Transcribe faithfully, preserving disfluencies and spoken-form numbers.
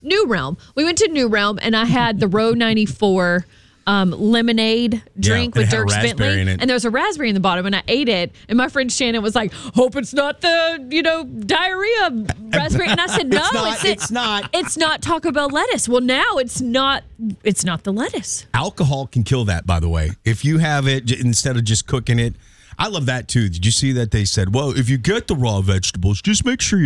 New Realm. We went to New Realm, and I had the Row ninety-four um, lemonade drink Yeah, with it had a Dirk raspberry Bentley, in it. and there was a raspberry in the bottom, and I ate it. And my friend Shannon was like, "Hope it's not the you know diarrhea raspberry." And I said, "No, It's not, it's, it's not. It's not Taco Bell lettuce." Well, now it's not. It's not the lettuce. Alcohol can kill that, by the way. If you have it j- instead of just cooking it. I love that, too. Did you see that they said, well, if you get the raw vegetables, just make sure you